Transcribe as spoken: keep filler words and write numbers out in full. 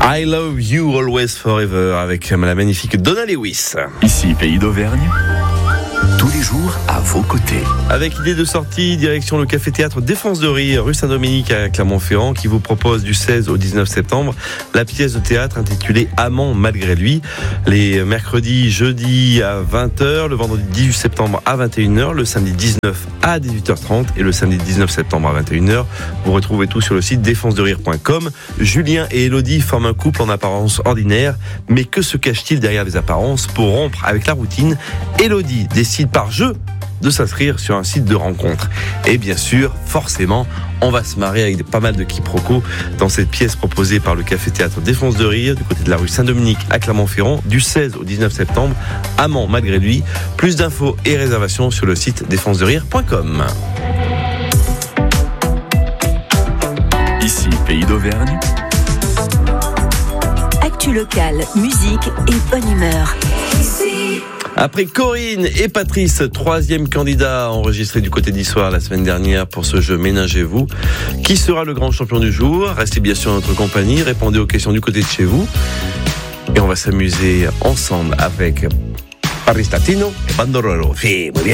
I Love You Always Forever avec la magnifique Donna Lewis. Ici, Pays d'Auvergne, tous les jours à vos côtés. Avec idée de sortie, direction le café-théâtre Défense de Rire, rue Saint-Dominique à Clermont-Ferrand, qui vous propose du seize au dix-neuf septembre la pièce de théâtre intitulée Amant malgré lui. Les mercredis, jeudis à vingt heures, le vendredi dix-huit septembre à vingt et une heures, le samedi dix-neuf à dix-huit heures trente et le samedi dix-neuf septembre à vingt et une heures. Vous retrouvez tout sur le site défense de rire point com. Julien et Elodie forment un couple en apparence ordinaire, mais que se cache-t-il derrière les apparences? Pour rompre avec la routine, Elodie décide par jeu de s'inscrire sur un site de rencontre. Et bien sûr, forcément, on va se marrer avec pas mal de quiproquos dans cette pièce proposée par le café-théâtre Défense de Rire, du côté de la rue Saint-Dominique à Clermont-Ferrand, du seize au dix-neuf septembre. Amant malgré lui. Plus d'infos et réservations sur le site défense de rire point com. Ici, Pays d'Auvergne. Actu locale, musique et bonne humeur. Après Corinne et Patrice, troisième candidat enregistré du côté d'Issoire la semaine dernière pour ce jeu Ménagez-vous. Qui sera le grand champion du jour? Restez bien sûr en notre compagnie, répondez aux questions du côté de chez vous. Et on va s'amuser ensemble avec Paris Latino et Bandolero.